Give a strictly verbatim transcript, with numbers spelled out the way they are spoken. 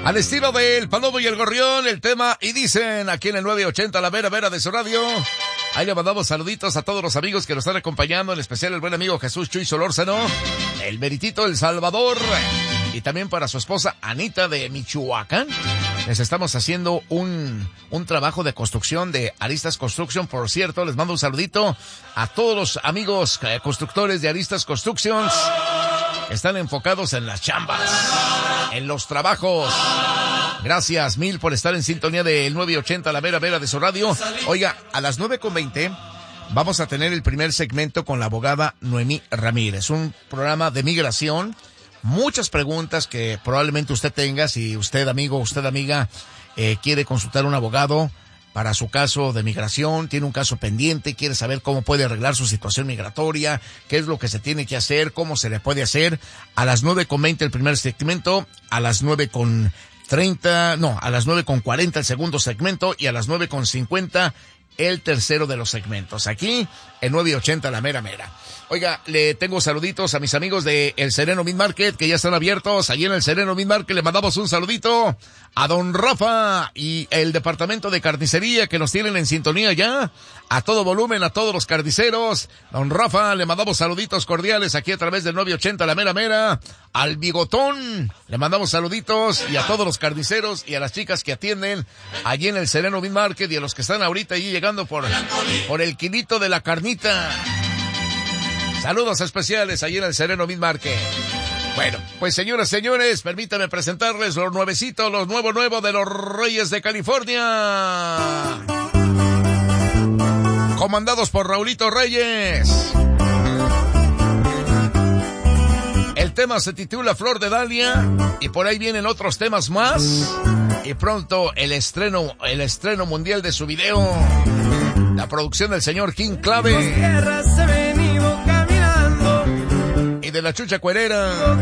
Al estilo del Palomo y el Gorrión, el tema, y dicen aquí en el nueve ochenta, la vera vera de su radio. Ahí le mandamos saluditos a todos los amigos que nos están acompañando, en especial el buen amigo Jesús Chuy Solórzano, el Meritito El Salvador, y también para su esposa Anita de Michoacán. Les estamos haciendo un, un trabajo de construcción de Aristas Construction. Por cierto, les mando un saludito a todos los amigos eh, constructores de Aristas Constructions. Están enfocados en las chambas, en los trabajos. Gracias mil por estar en sintonía del nueve ochenta, la vera vera de su radio. Oiga, a las nueve con veinte vamos a tener el primer segmento con la abogada Noemí Ramírez. Un programa de migración. Muchas preguntas que probablemente usted tenga. Si usted, amigo, usted, amiga, eh, quiere consultar a un abogado para su caso de migración, tiene un caso pendiente, quiere saber cómo puede arreglar su situación migratoria, qué es lo que se tiene que hacer, cómo se le puede hacer. A las nueve con veinte el primer segmento, a las nueve con treinta, no, a las nueve con cuarenta el segundo segmento y a las nueve con cincuenta el tercero de los segmentos. Aquí en nueve ochenta la mera mera. Oiga, le tengo saluditos a mis amigos de El Sereno Meat Market, que ya están abiertos. Allí en El Sereno Meat Market le mandamos un saludito a don Rafa y el departamento de carnicería que nos tienen en sintonía ya. A todo volumen, a todos los carniceros. Don Rafa, le mandamos saluditos cordiales aquí a través del nueve ochenta la mera mera. Al Bigotón, le mandamos saluditos, y a todos los carniceros y a las chicas que atienden allí en El Sereno Meat Market, y a los que están ahorita allí llegando por, por el kilito de la carnita. Saludos especiales allí en El Sereno Meat Market. Bueno, pues señoras, señores, permítanme presentarles los nuevecitos, los nuevo nuevo de los Reyes de California. Comandados por Raulito Reyes. El tema se titula Flor de Dalia, y por ahí vienen otros temas más. Y pronto el estreno, el estreno mundial de su video. La producción del señor King Clave. Y de la Chucha Cuerera.